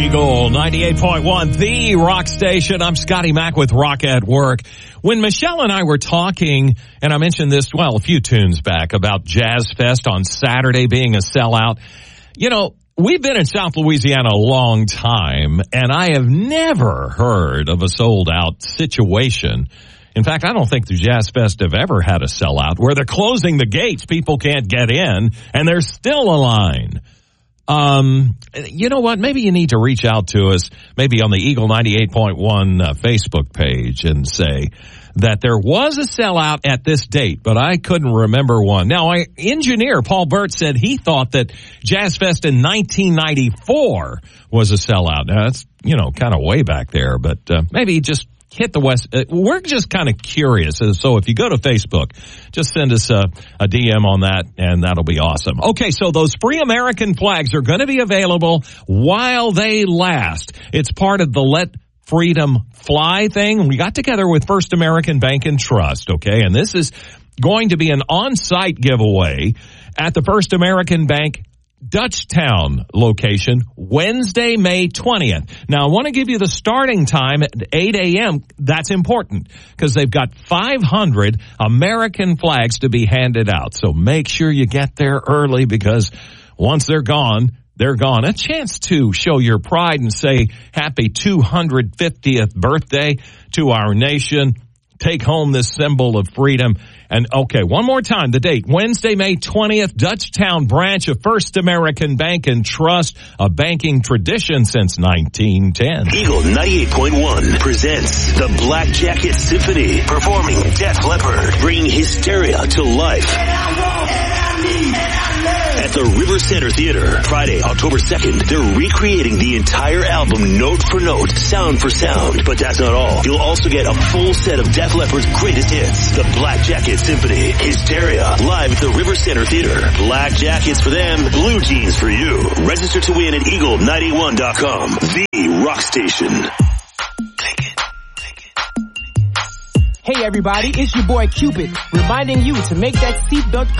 Eagle 98.1, the rock station. I'm Scotty Mack with Rock at Work. When Michelle and I were talking, and I mentioned this, a few tunes back, about Jazz Fest on Saturday being a sellout, we've been in South Louisiana a long time, and I have never heard of a sold-out situation. In fact, I don't think the Jazz Fest have ever had a sellout where they're closing the gates, people can't get in, and there's still a line. You know what? Maybe you need to reach out to us, maybe on the Eagle 98.1 Facebook page, and say that there was a sellout at this date, but I couldn't remember one. Now, engineer Paul Burt said he thought that Jazz Fest in 1994 was a sellout. Now, that's, kind of way back there, but maybe just hit the West. We're just kind of curious. So if you go to Facebook, just send us a DM on that, and that'll be awesome. Okay, so those free American flags are going to be available while they last. It's part of the Let Freedom Fly thing. We got together with First American Bank and Trust, okay? And this is going to be an on-site giveaway at the First American Bank Dutchtown location, Wednesday, May 20th. Now, I want to give you the starting time at 8 a.m. That's important because they've got 500 American flags to be handed out. So make sure you get there early because once they're gone, they're gone. A chance to show your pride and say happy 250th birthday to our nation. Take home this symbol of freedom. And okay, one more time, the date, Wednesday, May 20th, Dutchtown branch of First American Bank and Trust, a banking tradition since 1910. Eagle 98.1 presents the Black Jacket Symphony, performing Def Leppard, bringing hysteria to life. At the River Center Theater, Friday, October 2nd, they're recreating the entire album note for note, sound for sound. But that's not all. You'll also get a full set of Def Leppard's greatest hits, the Black Jacket Symphony, Hysteria, live at the River Center Theater. Black Jackets for them, blue jeans for you. Register to win at Eagle91.com, the rock station. Hey everybody, it's your boy Cupid, reminding you to make that seatbelt